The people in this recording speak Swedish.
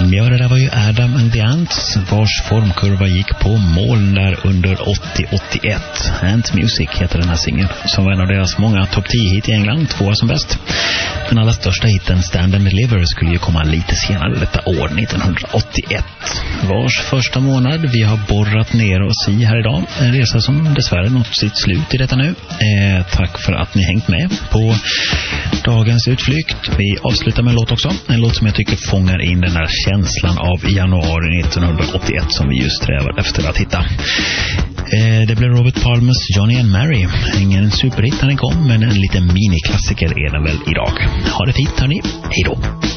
Ja, det där var ju Adam and the Ants, vars formkurva gick på mål där under 80-81. Ant Music heter den här singeln, som var en av deras många topp 10-hit i England, 2 som bäst. Den allra största hiten Stand and Deliver skulle ju komma lite senare detta år, 1981. Vars första månad vi har borrat ner oss i här idag. En resa som dessvärre nått sitt slut i detta nu. Tack för att ni hängt med på dagens utflykt. Vi avslutar med en låt också. En låt som jag tycker fångar in den här känslan av januari 1981 som vi just strävar efter att hitta. Det blev Robert Palmers Johnny and Mary. Ingen superhit när den kom, men en liten miniklassiker är den väl idag. Ha det fint hörni. Hej då!